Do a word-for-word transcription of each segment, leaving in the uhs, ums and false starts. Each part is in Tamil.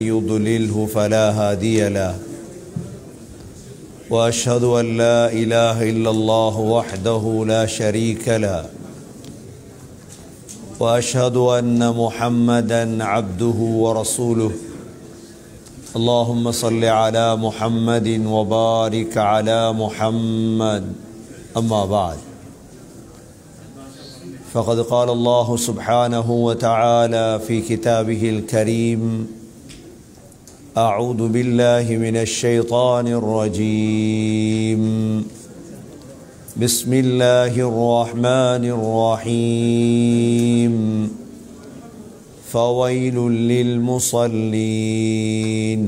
يضلله فلا هادي له وأشهد أن لا إله إلا الله وحده لا شريك له وأشهد أن محمدا عبده ورسوله اللهم صل على محمد وبارك على محمد أما بعد فقد قال الله سبحانه وتعالى في كتابه الكريم أعوذ بالله من الشيطان الرجيم بسم الله الرحمن الرحيم فويل للمصلين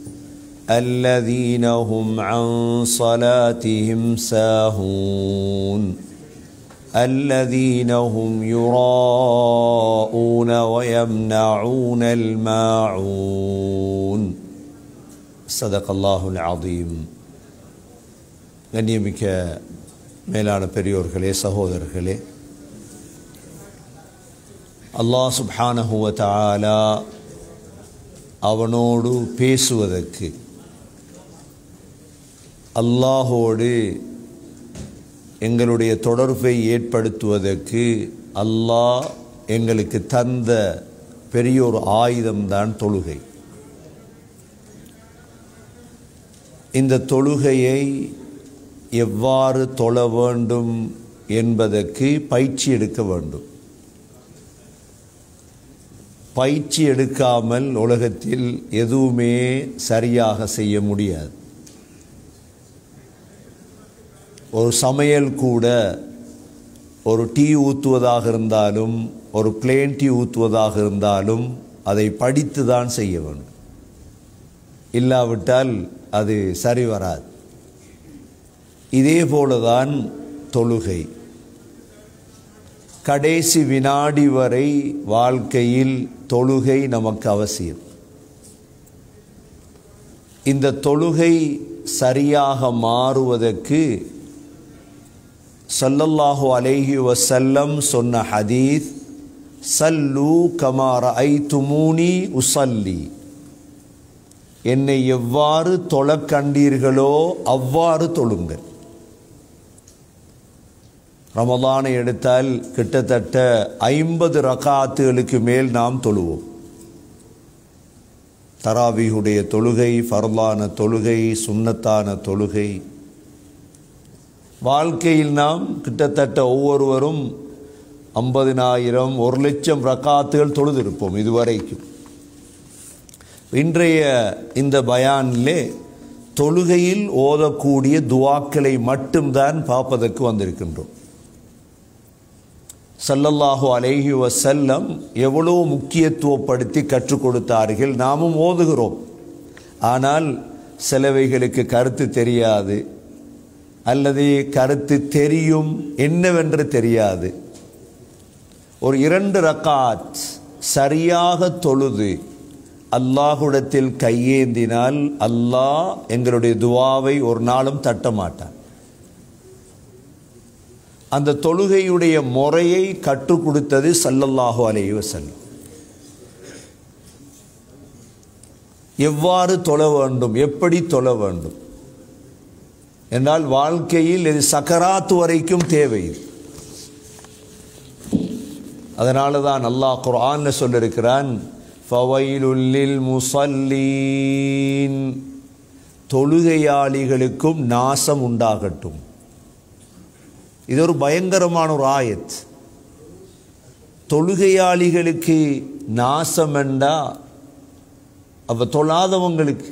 الذين هم عن صلاتهم ساهون الذين هم يراءون ويمنعون الماعون صدق الله العظيم. கண்ணியமிக்க மேலான பெரியோர்களே, சகோதரர்களே, அல்லாஹ் சுப்ஹானஹு வ தஆலா அவனோடு பேசுவதற்கு, அல்லாஹோடு எங்களுடைய தொடர்பை ஏற்படுத்துவதற்கு அல்லாஹ் எங்களுக்கு தந்த பெரியோர் ஆயுதம்தான் தொழுகை. இந்த தொழுகையை எவ்வாறு தொழ வேண்டும் என்பதற்கு பயிற்சி எடுக்க வேண்டும். பயிற்சி எடுக்காமல் உலகத்தில் எதுவுமே சரியாக செய்ய முடியாது. ஒரு சமையல் கூட ஒரு டீ ஊற்றுவதாக இருந்தாலும், ஒரு பிளேன் டீ ஊற்றுவதாக இருந்தாலும் அதை படித்து தான் செய்ய வேண்டும். இல்லாவிட்டால் அது சரி வராது. இதே போலதான் தொழுகை. கடைசி வினாடி வரை வாழ்க்கையில் தொழுகை நமக்கு அவசியம். இந்த தொழுகை சரியாக மாறுவதற்கு ஸல்லல்லாஹு அலைஹி வஸல்லம் சொன்ன ஹதீஸ், சல்லு கமா ரஅய்துமூனி உஸல்லி, என்னை எவ்வாறு தொழ கண்டீர்களோ அவ்வாறு தொழுங்கள். ரமலானை எடுத்தால் கிட்டத்தட்ட ஐம்பது ரகாத்துகளுக்கு மேல் நாம் தொழுவோம். தராவீஹுடைய தொழுகை, ஃபர்லான தொழுகை, சுன்னத்தான தொழுகை. வாழ்க்கையில் நாம் கிட்டத்தட்ட ஒவ்வொருவரும் ஐம்பதினாயிரம் ஒரு லட்சம் ரக்காத்துகள் தொழுதிருப்போம் இதுவரைக்கும். இன்றைய இந்த பயானிலே தொழுகையில் ஓதக்கூடிய துஆக்களை மட்டும்தான் பார்ப்பதற்கு வந்திருக்கின்றோம். ஸல்லல்லாஹு அலைஹி வஸல்லம் எவ்வளோ முக்கியத்துவப்படுத்தி கற்றுக் கொடுத்தார்கள். நாமும் ஓதுகிறோம். ஆனால் சிலவைகளுக்கு கருத்து தெரியாது, அல்லது கருத்து தெரியும் என்னவென்று தெரியாது. ஒரு இரண்டு ரக்காத் சரியாக தொழுது அல்லாஹ்விடத்தில் கையேந்தினால் அல்லாஹ் எங்களுடைய துஆவை ஒரு நாளும் தட்ட மாட்டான். அந்த தொழுகையுடைய முறையை கற்றுக் கொடுத்தது ஸல்லல்லாஹு அலைஹி வஸல்லம். எவ்வாறு தொழ வேண்டும், எப்படி தொழ வேண்டும் என்றால் வாழ்க்கையில் இது சக்கராத்து வரைக்கும் தேவை. அதனால தான் அல்லாஹ் குர்ஆன்ல சொல்லியிருக்கிறான், ஃபவைலுல் லில் முஸல்லீன், தொழுகையாளிகளுக்கும் நாசம் உண்டாகட்டும். இது ஒரு பயங்கரமான ஒரு ஆயத். தொழுகையாளிகளுக்கு நாசம் என்றா அவ தொழாதவங்களுக்கு,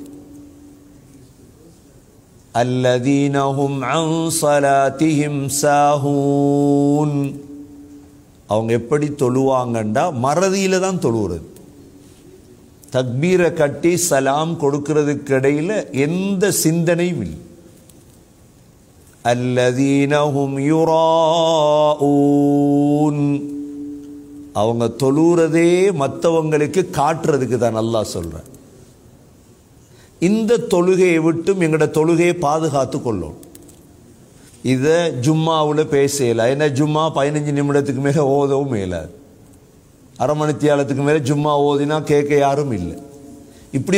الذين هم عن صلاتهم ساهون, அவங்க எப்படி தொழுவாங்கண்டா மறதியில தான் தொழுகிறது. தக்பீரை கட்டி சலாம் கொடுக்கிறதுக்கு இடையில எந்த சிந்தனையும் இல்லை. الذين هم يراءون, அவங்க தொழுறதே மற்றவங்களுக்கு காட்டுறதுக்கு தான் அல்லாஹ் சொல்றான். இந்த தொழுகையை விட்டும் எங்களோட தொழுகையை பாதுகாத்து கொள்ளும். இதை ஜும்மாவில் பேசலாம். ஏன்னா ஜும்மா பதினஞ்சு நிமிடத்துக்கு மேலே ஓதவும் மேலாது. அரை மணித்தியாலத்துக்கு மேலே ஜும்மா ஓதினா கேட்க யாரும் இல்லை. இப்படி